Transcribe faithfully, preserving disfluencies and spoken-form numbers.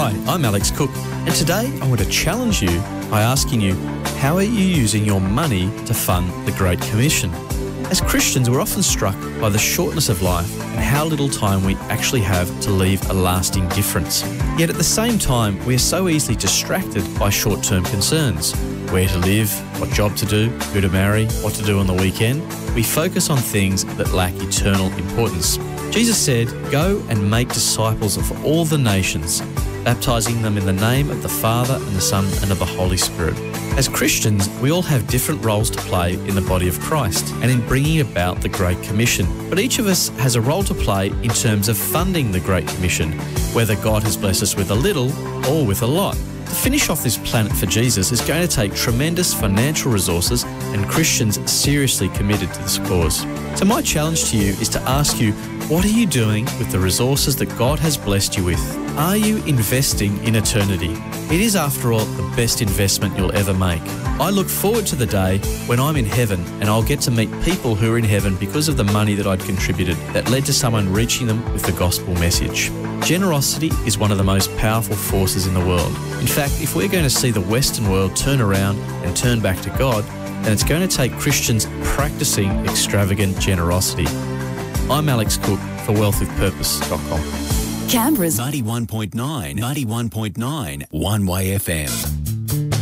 Hi, I'm Alex Cook, and today I want to challenge you by asking you, how are you using your money to fund the Great Commission? As Christians, we're often struck by the shortness of life and how little time we actually have to leave a lasting difference. Yet at the same time, we are so easily distracted by short-term concerns. Where to live, what job to do, who to marry, what to do on the weekend. We focus on things that lack eternal importance. Jesus said, "Go and make disciples of all the nations, baptizing them in the name of the Father and the Son and of the Holy Spirit." As Christians, we all have different roles to play in the body of Christ and in bringing about the Great Commission. But each of us has a role to play in terms of funding the Great Commission, whether God has blessed us with a little or with a lot. To finish off this planet for Jesus is going to take tremendous financial resources and Christians seriously committed to this cause. So my challenge to you is to ask you, what are you doing with the resources that God has blessed you with? Are you investing in eternity? It is, after all, the best investment you'll ever make. I look forward to the day when I'm in heaven and I'll get to meet people who are in heaven because of the money that I'd contributed that led to someone reaching them with the gospel message. Generosity is one of the most powerful forces in the world. In fact, if we're going to see the Western world turn around and turn back to God, then it's going to take Christians practicing extravagant generosity. I'm Alex Cook for wealth with purpose dot com. Canberra's ninety-one point nine, ninety-one point nine, One Way F M.